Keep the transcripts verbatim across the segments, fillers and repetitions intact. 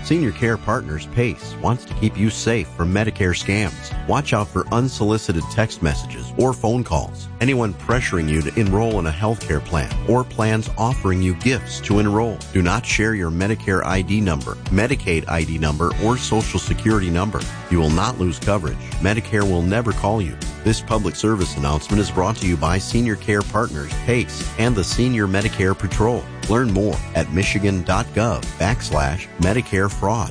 Senior Care Partners PACE wants to keep you safe from Medicare scams. Watch out for unsolicited text messages or phone calls. Anyone pressuring you to enroll in a healthcare plan or plans offering you gifts to enroll. Do not share your Medicare I D number, Medicaid I D number, or Social Security number. You will not lose coverage. Medicare will never call you. This public service announcement is brought to you by Senior Care Partners PACE and the Senior Medicare Patrol. Learn more at michigan.gov backslash Medicare fraud.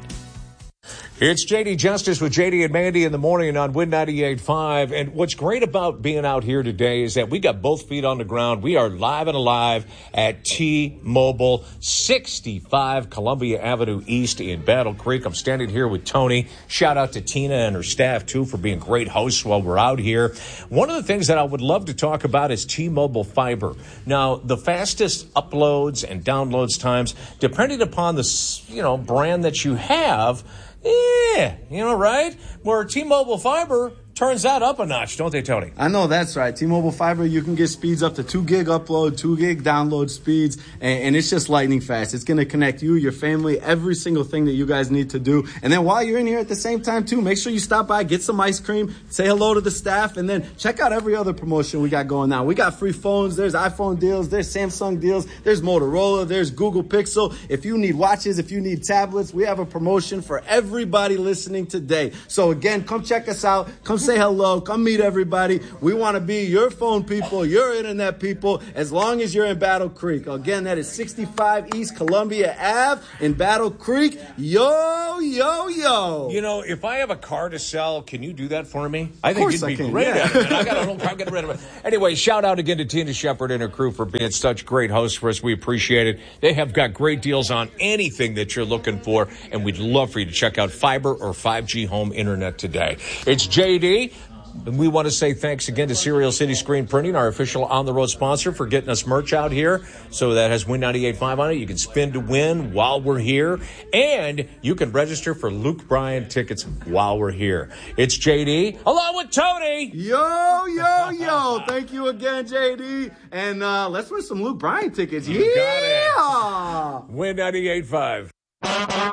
It's J D Justice with J D and Mandy in the morning on Win ninety-eight point five. And what's great about being out here today is that we got both feet on the ground. We are live and alive at T-Mobile, sixty-five Columbia Avenue East in Battle Creek. I'm standing here with Tony. Shout out to Tina and her staff, too, for being great hosts while we're out here. One of the things that I would love to talk about is T-Mobile Fiber. Now, the fastest uploads and downloads times, depending upon the, you know, brand that you have, yeah, you know, right? Where T-Mobile Fiber turns that up a notch, don't they, Tony? I know that's right. T-Mobile Fiber, you can get speeds up to two gig upload, two gig download speeds, and, and it's just lightning fast. It's going to connect you, your family, every single thing that you guys need to do. And then while you're in here at the same time, too, make sure you stop by, get some ice cream, say hello to the staff, and then check out every other promotion we got going on. We got free phones. There's iPhone deals. There's Samsung deals. There's Motorola. There's Google Pixel. If you need watches, if you need tablets, we have a promotion for everybody listening today. So, again, come check us out. Come say hello. Come meet everybody. We want to be your phone people, your internet people, as long as you're in Battle Creek. Again, that is sixty-five East Columbia Avenue in Battle Creek. Yo, yo, yo. You know, if I have a car to sell, can you do that for me? I of think course you'd I be can, great yeah. at it. I got a whole car, get rid of it. Anyway, shout out again to Tina Shepard and her crew for being such great hosts for us. We appreciate it. They have got great deals on anything that you're looking for, and we'd love for you to check out fiber or five G home internet today. It's J D. And we want to say thanks again to Serial City Screen Printing, our official on-the-road sponsor, for getting us merch out here. So that has Win ninety-eight point five on it. You can spin to win while we're here. And you can register for Luke Bryan tickets while we're here. It's J D, along with Tony. Yo, yo, yo. Thank you again, J D. And uh, let's win some Luke Bryan tickets. You yeah. got it. Win ninety-eight point five.